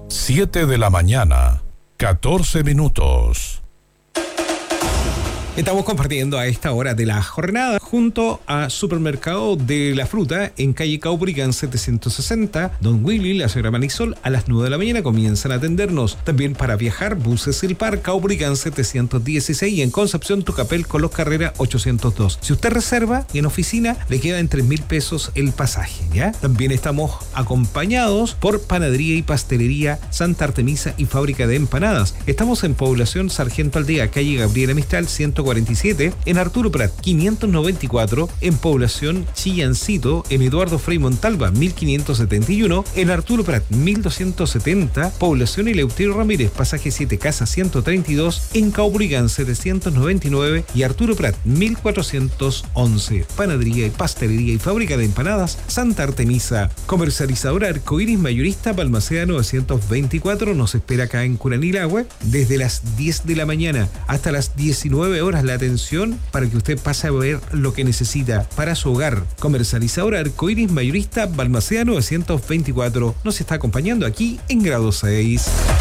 7 de la mañana, 14 minutos. Estamos compartiendo a esta hora de la jornada junto a Supermercado de la Fruta en calle Caupolicán 760. Don Willy, la señora Manisol, a las 9 de la mañana comienzan a atendernos. También para viajar, buses El Par, Caupolicán 716 y en Concepción, Tucapel, Colos Carrera 802. Si usted reserva en oficina, le queda en 3.000 pesos el pasaje, ¿ya? También estamos acompañados por Panadería y Pastelería Santa Artemisa y Fábrica de Empanadas. Estamos en Población Sargento Aldea, calle Gabriela Mistral 147, en Arturo Prat 594, en Población Chillancito, en Eduardo Frei Montalva 1571, en Arturo Prat 1270, Población Eleuterio Ramírez, pasaje 7 Casa 132, en Caupolicán 799 y Arturo Prat 1411. Panadería y Pastelería y Fábrica de Empanadas Santa Artemisa. Comercializadora Arcoiris Mayorista Balmaceda 924 nos espera acá en Curanilahue desde las 10 de la mañana hasta las 19 horas la atención para que usted pase a ver lo que necesita para su hogar. Comercializadora Arcoiris Mayorista Balmaceda 924 nos está acompañando aquí en grado 6.